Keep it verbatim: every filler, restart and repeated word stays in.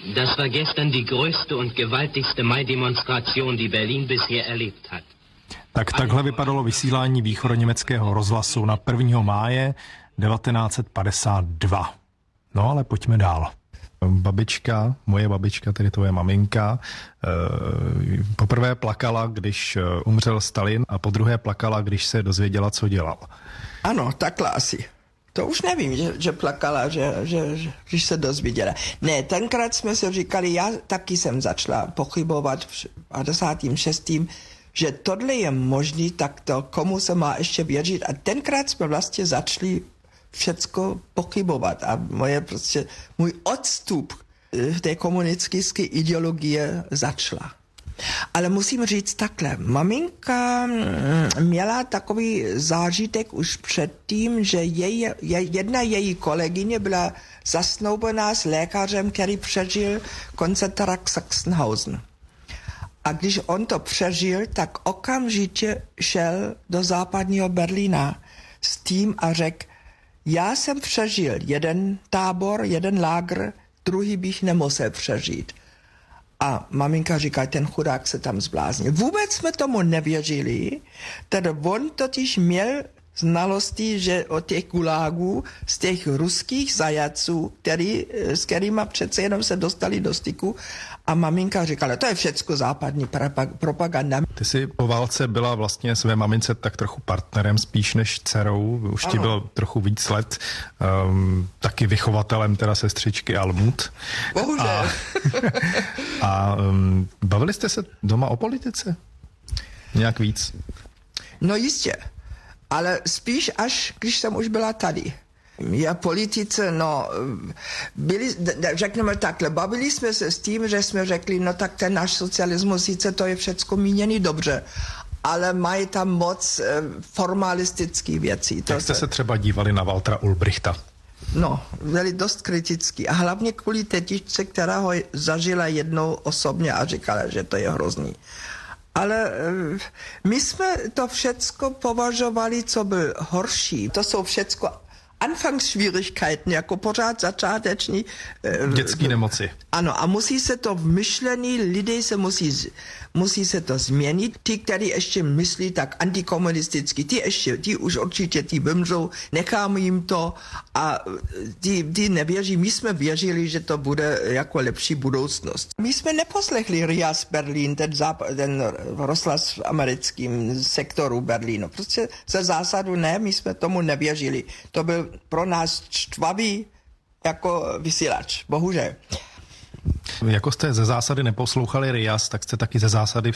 Das war gestern die größte und gewaltigste Mai-Demonstration, die Berlin bisher erlebt hat. Tak takhle vypadalo vysílání východoněmeckého rozhlasu na prvního máje devatenáct set padesát dva. No ale pojďme dál. Babička, moje babička, tedy tvoje maminka, poprvé plakala, když umřel Stalin, a podruhé plakala, když se dozvěděla, co dělal. Ano, takhle asi. To už nevím, že, že plakala, že, že, že, když se dozvěděla. Ne, tenkrát jsme si říkali, já taky jsem začala pochybovat v padesátém šestém že tohle je možný, tak to komu se má ještě věřit. A tenkrát jsme vlastně začali všecko pochybovat. A moje prostě, můj odstup v té komunistické ideologie začala. Ale musím říct takhle, maminka měla takový zážitek už předtím, že jej, jedna její kolegyně byla zasnoubená s lékařem, který přežil koncentrák Sachsenhausen. A když on to přežil, tak okamžitě šel do západního Berlína s tím a řekl, já jsem přežil jeden tábor, jeden lágr, druhý bych nemusel přežít. A maminka říká, ten chudák se tam zbláznil. Vůbec jsme tomu nevěřili, tedy on totiž měl znalosti, že od těch gulágů, z těch ruských zajatců, který, s kterýma přece jenom se dostali do styku, a maminka říkala, to je všecko západní propaganda. Ty jsi po válce byla vlastně své mamince tak trochu partnerem spíš než dcerou, už ano. Ti bylo trochu víc let, um, taky vychovatelem teda sestřičky Almut. Bohužel. A, a um, bavili jste se doma o politice? Nějak víc? No jistě, ale spíš až, když jsem už byla tady. Já politice, no, byli, řekneme takhle, bavili jsme se s tím, že jsme řekli, no tak ten náš socialismus, sice to je všecko míněný dobře, ale mají tam moc eh, formalistických věcí. Jak jste se třeba dívali na Waltera Ulbrichta? No, byli dost kritický a hlavně kvůli tetičce, která ho zažila jednou osobně a říkala, že to je hrozný. Ale my jsme to všecko považovali, co byl horší. To jsou všecko Anfangsschwierigkeiten, jako pořád začáteční. Dětské nemoci. Ano, a musí se to v myšlení, lidé se musí, musí se to změnit. Ti, kteří ještě myslí tak antikomunisticky, ti ještě, ti už určitě ti vymřou, necháme jim to a ti, ti nevěří. My jsme věřili, že to bude jako lepší budoucnost. My jsme neposlechli R I A Z Berlín, ten, záp- ten rozhlas v americkém sektoru Berlínu. Prostě ze zásadu ne, my jsme tomu nevěřili. To byl pro nás čtvavý jako vysílač, bohužel. Jako jste ze zásady neposlouchali R I A Z, tak jste taky ze zásady